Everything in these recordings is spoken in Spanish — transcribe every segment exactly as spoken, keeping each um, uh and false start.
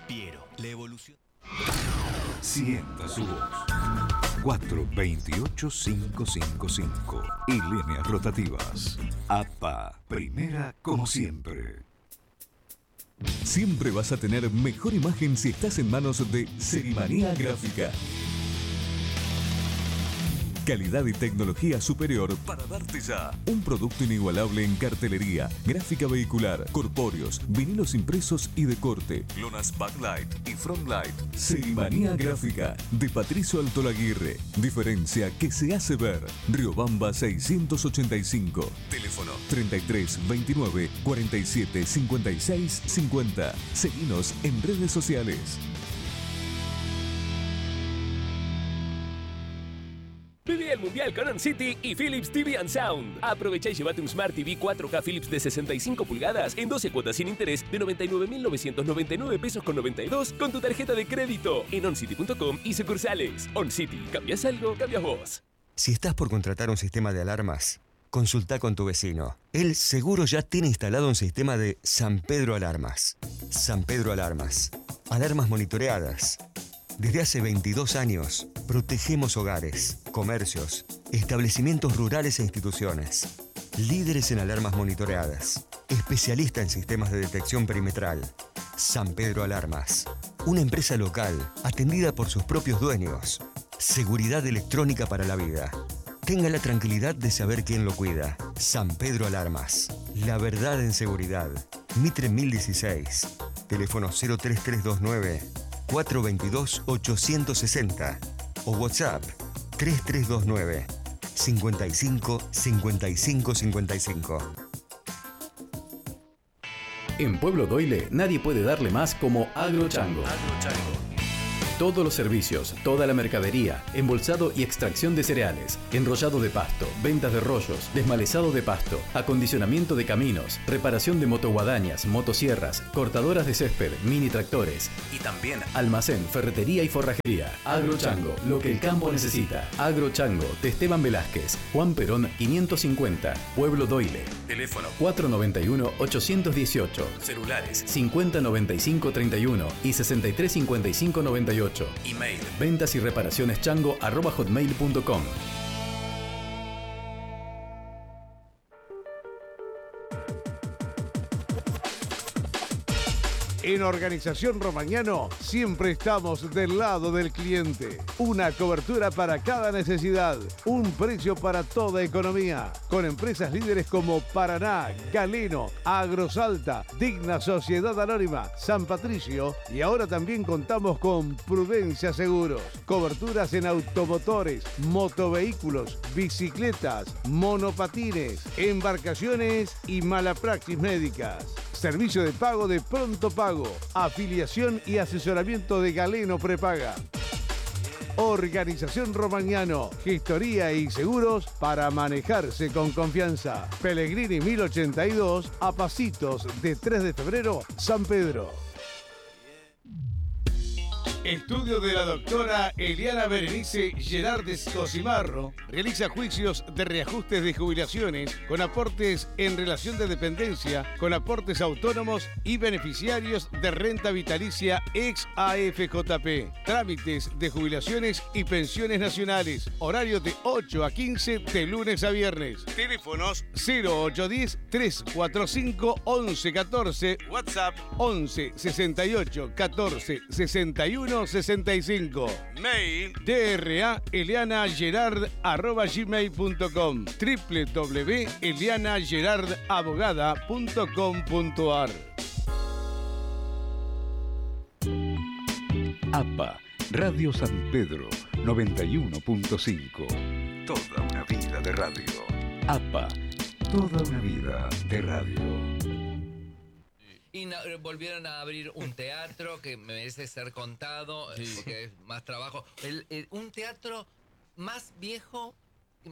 Piero, la evolución. Sienta su voz. cuatro dos ocho cinco cinco cinco y líneas rotativas. A P A, primera como siempre. Siempre vas a tener mejor imagen si estás en manos de Serimanía Gráfica. Calidad y tecnología superior para darte ya un producto inigualable en cartelería, gráfica vehicular, corpóreos, vinilos impresos y de corte, lonas backlight y frontlight. Serimanía Gráfica de Patricio Altolaguirre. Diferencia que se hace ver. Riobamba seiscientos ochenta y cinco. Teléfono treinta y tres veintinueve cuarenta y siete cincuenta y seis cincuenta. Seguinos en redes sociales. Viví el Mundial con OnCity y Philips T V and Sound. Aprovecha y llévate un Smart T V cuatro K Philips de sesenta y cinco pulgadas en doce cuotas sin interés de noventa y nueve mil novecientos noventa y nueve pesos con noventa y dos con tu tarjeta de crédito en oncity punto com y sucursales. OnCity, ¿cambias algo? Cambias vos. Si estás por contratar un sistema de alarmas, consulta con tu vecino. Él seguro ya tiene instalado un sistema de San Pedro Alarmas. San Pedro Alarmas. Alarmas monitoreadas. Desde hace veintidós años, protegemos hogares, comercios, establecimientos rurales e instituciones. Líderes en alarmas monitoreadas. Especialista en sistemas de detección perimetral. San Pedro Alarmas. Una empresa local, atendida por sus propios dueños. Seguridad electrónica para la vida. Tenga la tranquilidad de saber quién lo cuida. San Pedro Alarmas. La verdad en seguridad. Mitre mil dieciséis. Teléfono cero tres tres dos nueve cuatro dos dos ocho seis cero o WhatsApp tres tres dos nueve cincuenta y cinco cincuenta y cinco cincuenta y cinco. En Pueblo Doyle nadie puede darle más como Agrochango. Agrochango. Todos los servicios, toda la mercadería, embolsado y extracción de cereales, enrollado de pasto, ventas de rollos, desmalezado de pasto, acondicionamiento de caminos, reparación de motoguadañas, motosierras, cortadoras de césped, mini tractores y también almacén, ferretería y forrajería. Agrochango, lo que el campo necesita. Agrochango, de Esteban Velázquez, Juan Perón quinientos cincuenta, Pueblo Doyle. Teléfono cuatro nueve uno ocho uno ocho, celulares cincuenta noventa y cinco treinta y uno y sesenta y tres cincuenta y cinco noventa y ocho. Email ventas y reparaciones chango arroba hotmail punto com. En Organización Romagnano siempre estamos del lado del cliente. Una cobertura para cada necesidad. Un precio para toda economía. Con empresas líderes como Paraná, Galeno, Agrosalta, Digna Sociedad Anónima, San Patricio y ahora también contamos con Prudencia Seguros. Coberturas en automotores, motovehículos, bicicletas, monopatines, embarcaciones y malapraxis médicas. Servicio de pago de Pronto Pago, afiliación y asesoramiento de Galeno Prepaga. Organización Romagnano, gestoría y seguros para manejarse con confianza. Pellegrini mil ochenta y dos, a pasitos de tres de febrero, San Pedro. Estudio de la doctora Eliana Berenice Gerardes Cosimarro realiza juicios de reajustes de jubilaciones con aportes en relación de dependencia, con aportes autónomos y beneficiarios de renta vitalicia ex A F J P. Trámites de jubilaciones y pensiones nacionales. Horario de ocho a quince de lunes a viernes. Teléfonos cero ocho uno cero tres cuatro cinco once catorce. WhatsApp once sesenta y ocho catorce sesenta y uno sesenta y cinco. Mail tra eliana gerard arroba gmail punto com w w w punto eliana gerard abogada punto com punto a r. A P A, Radio San Pedro, noventa y uno punto cinco. Toda una vida de radio. A P A, toda una vida de radio. Y na- volvieron a abrir un teatro que merece ser contado, sí, porque es más trabajo. El, el- un teatro más viejo,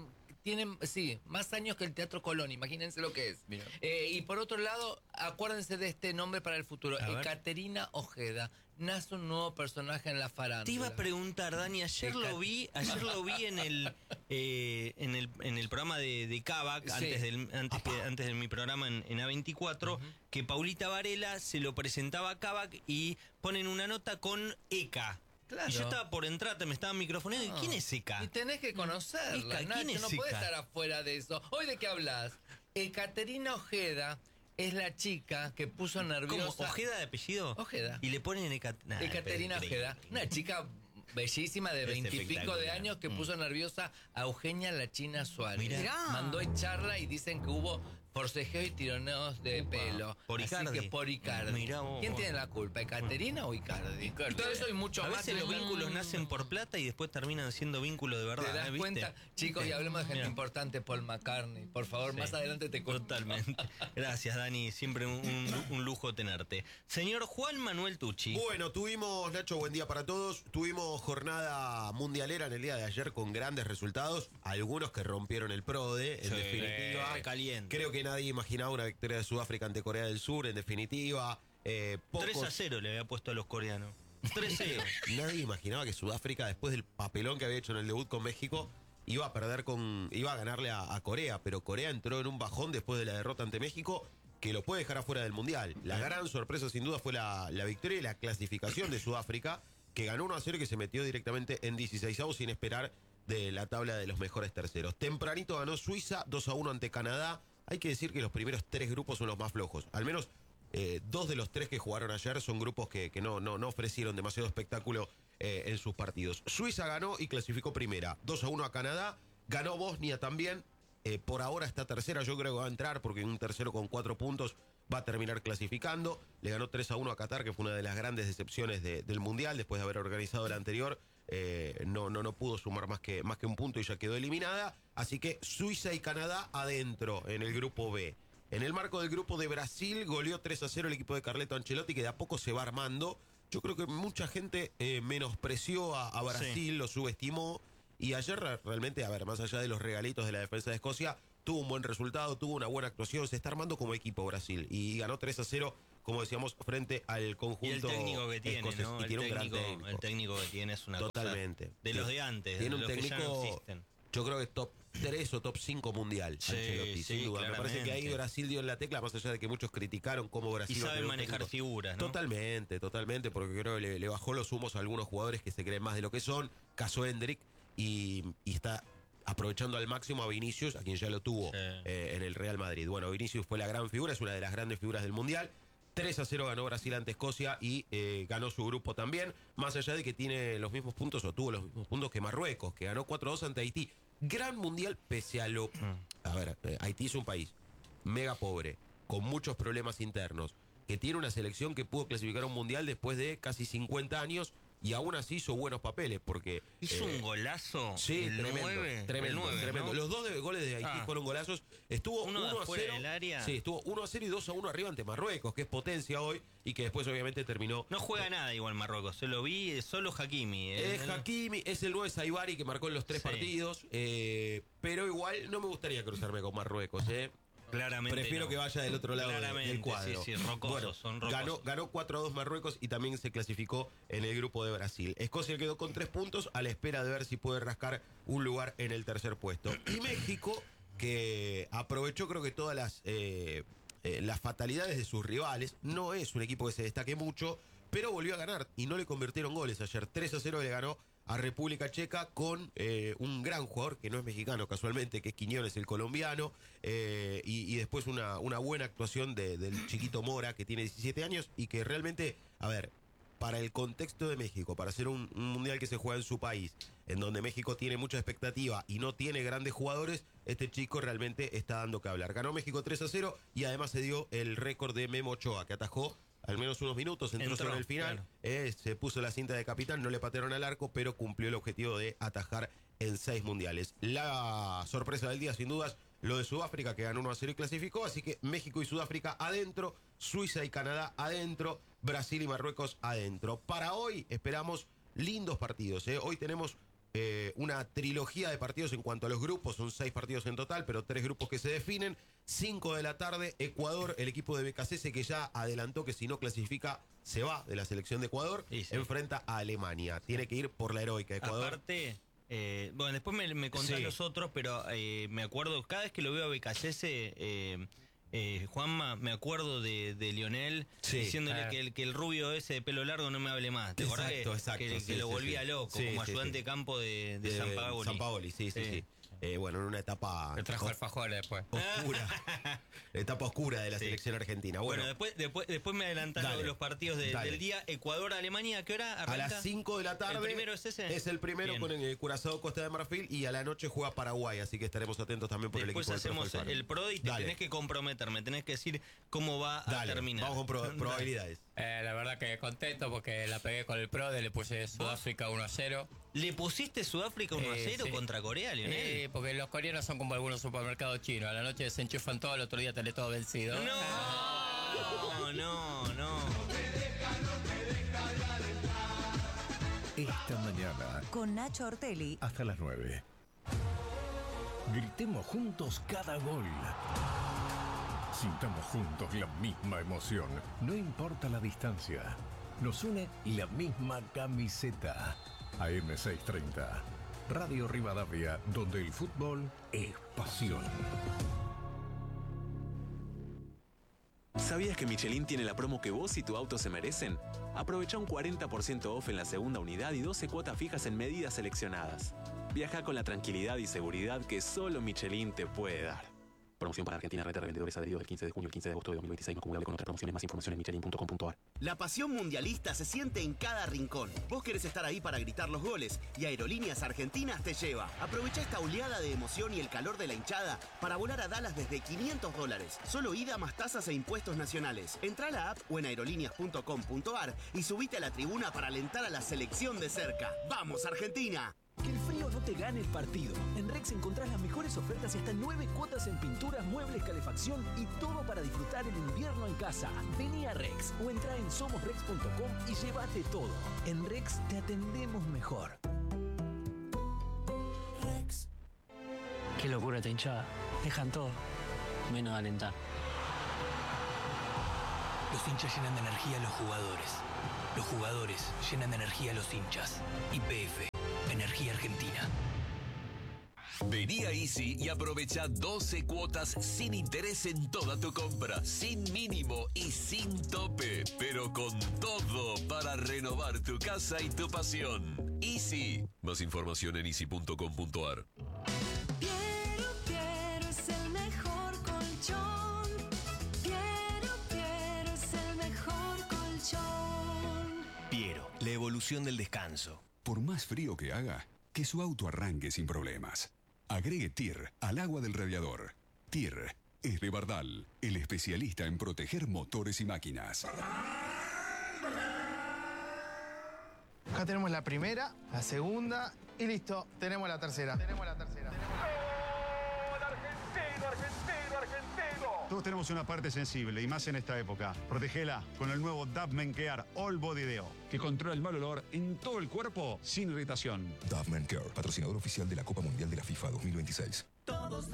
tienen, sí, más años que el Teatro Colón, imagínense lo que es. Eh, y por otro lado, acuérdense de este nombre para el futuro, Ekaterina Ojeda. Nace un nuevo personaje en la farándula. Te iba a preguntar, Dani, ayer Ecat- lo vi, ayer lo vi en el eh, en el en el programa de, de Kavak, Sí. antes del antes, que, antes de mi programa en, en A veinticuatro, uh-huh. que Paulita Varela se lo presentaba a Kavak y ponen una nota con Eka. Claro. Y yo estaba por entrar, me estaban microfoneando. No. ¿Y quién es Eka? Y tenés que conocerla, Eka, Nacho, ¿quién es no podés Eka? estar afuera de eso. ¿Hoy de qué hablas? Ekaterina Ojeda es la chica que puso nerviosa... ¿Cómo? ¿Ojeda de apellido? Ojeda. Y le ponen Eka... nah, Ekaterina pero Ojeda, increíble. una chica bellísima de Es veintipico de espectacular. años que Mm. puso nerviosa a Eugenia La China Suárez. Mirá. Mandó echarla y dicen que hubo forcejeo y tironeos de Upa. pelo. Por Así Icardi. que por Icardi. Mirá vos. ¿Quién tiene la culpa, Ekaterina o Icardi? Icardi. Y todo eso y mucho A más. veces los Mm. vínculos nacen por plata y después terminan siendo vínculos de verdad. ¿Te das ¿eh? ¿Viste? cuenta? Chicos, y hablemos de gente Mira. importante, Paul McCartney. Por favor, Sí. más adelante te cuento. Totalmente. Gracias, Dani. Siempre un, un- un lujo tenerte. Señor Juan Manuel Tucci. Bueno, tuvimos, Nacho, buen día para todos. Tuvimos jornada mundialera en el día de ayer con grandes resultados. Algunos que rompieron el PRODE, en Sí, definitiva. caliente. Creo que nadie imaginaba una victoria de Sudáfrica ante Corea del Sur, en definitiva. Eh, pocos- tres a cero le había puesto a los coreanos. tres a cero. Nadie imaginaba que Sudáfrica, después del papelón que había hecho en el debut con México, iba a perder con. iba a ganarle a, a Corea. Pero Corea entró en un bajón después de la derrota ante México que lo puede dejar afuera del Mundial. La gran sorpresa, sin duda, fue la, la victoria y la clasificación de Sudáfrica, que ganó uno a cero y que se metió directamente en dieciseisavos sin esperar de la tabla de los mejores terceros. Tempranito ganó Suiza dos a uno ante Canadá. Hay que decir que los primeros tres grupos son los más flojos. Al menos eh, dos de los tres que jugaron ayer son grupos que, que no, no, no ofrecieron demasiado espectáculo eh, en sus partidos. Suiza ganó y clasificó primera. dos a uno a Canadá. Ganó Bosnia también. Eh, por ahora está tercera. Yo creo que va a entrar porque un tercero con cuatro puntos va a terminar clasificando. Le ganó tres a uno a Qatar, que fue una de las grandes decepciones de- del Mundial después de haber organizado el anterior. Eh, no, no, no pudo sumar más que, más que un punto y ya quedó eliminada. Así que Suiza y Canadá adentro en el grupo B. En el marco del grupo de Brasil, goleó tres a cero el equipo de Carleto Ancelotti, que de a poco se va armando. Yo creo que mucha gente eh, menospreció a, a Brasil, Sí. lo subestimó. Y ayer re- realmente, a ver, más allá de los regalitos de la defensa de Escocia, tuvo un buen resultado, tuvo una buena actuación. Se está armando como equipo Brasil. Y ganó tres a cero, como decíamos, frente al conjunto Y el técnico que tiene, escocés. ¿no? Y el, tiene un gran técnico, técnico. el técnico que tiene es una Totalmente. cosa de los de antes, Tiene de un los que ya no técnico, existen. yo creo que top tres o top cinco mundial. Sí, Ancelotti, sí, sin duda. Me parece que ahí claramente. Brasil dio en la tecla, más allá de que muchos criticaron cómo Brasil... Y no sabe tenía un manejar técnico. figuras, ¿no? Totalmente, totalmente, porque creo que le, le bajó los humos a algunos jugadores que se creen más de lo que son. Caso Hendrik, y, y está aprovechando al máximo a Vinicius, a quien ya lo tuvo Sí. eh, en el Real Madrid. Bueno, Vinicius fue la gran figura, es una de las grandes figuras del Mundial. tres a cero ganó Brasil ante Escocia y eh, ganó su grupo también, más allá de que tiene los mismos puntos o tuvo los mismos puntos que Marruecos, que ganó cuatro a dos ante Haití. Gran Mundial pese a lo... A ver, eh, Haití es un país mega pobre, con muchos problemas internos, que tiene una selección que pudo clasificar a un Mundial después de casi cincuenta años y aún así hizo buenos papeles, porque... Hizo eh, un golazo. Sí, el tremendo, nueve, tremendo, el nueve, tremendo. ¿no? Los dos de- goles de Haití Ah. fueron golazos. Estuvo Uno de uno a afuera cero. del área. Sí, estuvo uno a cero y dos a uno arriba ante Marruecos, que es potencia hoy y que después obviamente terminó. No juega nada igual Marruecos. Se lo vi, eh, solo Hakimi. eh. Es Hakimi, es el nueve Saibari que marcó en los tres Sí. partidos, eh, pero igual no me gustaría cruzarme con Marruecos, ¿eh? Claramente Prefiero no. que vaya del otro lado de- Claramente, del cuadro. sí, sí, rocosos, Bueno, son rocosos. Ganó, ganó cuatro a dos Marruecos y también se clasificó en el grupo de Brasil. Escocia quedó con tres puntos a la espera de ver si puede rascar un lugar en el tercer puesto. Y México, que aprovechó creo que todas las, eh, eh, las fatalidades de sus rivales, no es un equipo que se destaque mucho, pero volvió a ganar y no le convirtieron goles ayer. tres a cero le ganó a República Checa con eh, un gran jugador que no es mexicano casualmente, que es Quiñones, el colombiano, eh, y, y después una, una buena actuación de- del chiquito Mora, que tiene diecisiete años y que realmente, a ver, para el contexto de México, para hacer un, un mundial que se juega en su país, en donde México tiene mucha expectativa y no tiene grandes jugadores, este chico realmente está dando que hablar. Ganó México tres a cero y además se dio el récord de Memo Ochoa, que atajó al menos unos minutos, entró, Entró, sobre el final, claro. eh, se puso la cinta de capitán, no le patearon al arco, pero cumplió el objetivo de atajar en seis mundiales. La sorpresa del día, sin dudas, lo de Sudáfrica, que ganó uno a cero y clasificó, así que México y Sudáfrica adentro, Suiza y Canadá adentro, Brasil y Marruecos adentro. Para hoy esperamos lindos partidos, ¿eh? Hoy tenemos eh, una trilogía de partidos en cuanto a los grupos, son seis partidos en total, pero tres grupos que se definen. cinco de la tarde, Ecuador, el equipo de B K C S que ya adelantó que si no clasifica se va de la selección de Ecuador, sí, sí. enfrenta a Alemania. Tiene que ir por la heroica de Ecuador. Aparte, eh, bueno, después me, me contás sí. los otros, pero eh, me acuerdo, cada vez que lo veo a B K C S, eh, eh, Juanma, me acuerdo de, de Lionel sí. diciéndole ah. que, el, que el rubio ese de pelo largo no me hable más. ¿Te acordás que, exacto, que, sí, que lo sí, volvía sí. loco, sí, como sí, ayudante sí. de campo de, de, de San Paoli? San Paoli, sí, sí, sí. sí. Eh, bueno, en una etapa... Me trajo alfajores después. Oscura. etapa oscura de la sí. selección argentina. Bueno, bueno, después, después, después me adelantaron dale, los partidos de, del día. Ecuador-Alemania, ¿a qué hora arranca? A las cinco de la tarde. ¿El primero es ese? Es el primero Bien. con el Curazao Costa de Marfil y a la noche juega Paraguay, así que estaremos atentos también por después el equipo hacemos del el Pro y te dale. tenés que comprometerme, tenés que decir cómo va dale, a terminar. Vamos con pro, probabilidades. Eh, la verdad que contento porque la pegué con el Pro, le puse Sudáfrica uno a cero. ¿Le pusiste Sudáfrica uno a cero eh, sí. contra Corea, Lionel? Eh, porque los coreanos son como algunos supermercados chinos. A la noche se enchufan todo, al otro día tenés todo vencido. No, no, no. Esta mañana. Con Nacho Ortelli. Hasta las nueve. Gritemos juntos cada gol. Sintamos juntos la misma emoción. No importa la distancia. Nos une la misma camiseta. A M seiscientos treinta. Radio Rivadavia, donde el fútbol es pasión. ¿Sabías que Michelin tiene la promo que vos y tu auto se merecen? Aprovecha un cuarenta por ciento off en la segunda unidad y doce cuotas fijas en medidas seleccionadas. Viaja con la tranquilidad y seguridad que solo Michelin te puede dar. Promoción para Argentina, red de revendedores adheridos del quince de junio al quince de agosto de dos mil veintiséis, no acumulable con otras promociones. Más información en michelin punto com punto a r. La pasión mundialista se siente en cada rincón. Vos querés estar ahí para gritar los goles y Aerolíneas Argentinas te lleva. Aprovecha esta oleada de emoción y el calor de la hinchada para volar a Dallas desde quinientos dólares. Solo ida más tasas e impuestos nacionales. Entrá a la app o en aerolíneas punto com punto a r y subite a la tribuna para alentar a la selección de cerca. ¡Vamos, Argentina! Que el frío no te gane el partido. En Rex encontrás las mejores ofertas y hasta nueve cuotas en pinturas, muebles, calefacción y todo para disfrutar el invierno en casa. Vení a Rex o entrá en somos rex punto com y llévate todo. En Rex te atendemos mejor. Rex. Qué locura esta hinchada. Dejan todo, menos alentar. Los hinchas llenan de energía a los jugadores. Los jugadores llenan de energía a los hinchas. Y P F. Energía Argentina. Vení a Easy y aprovecha doce cuotas sin interés en toda tu compra, sin mínimo y sin tope, pero con todo para renovar tu casa y tu pasión. Easy. Más información en easy punto com punto a r. Piero, Piero es el mejor colchón. Piero, Piero es el mejor colchón. Piero, la evolución del descanso. Por más frío que haga, que su auto arranque sin problemas. Agregue T I R al agua del radiador. T I R es de Bardal, el especialista en proteger motores y máquinas. Acá tenemos la primera, la segunda y listo, tenemos la tercera. Tenemos la tercera. ¡Argentino, argentino, argentino! Todos tenemos una parte sensible y más en esta época. Protégela con el nuevo Dove Men Care All Body Deo, que controla el mal olor en todo el cuerpo sin irritación. Dove Men Care, patrocinador oficial de la Copa Mundial de la FIFA dos mil veintiséis. Todos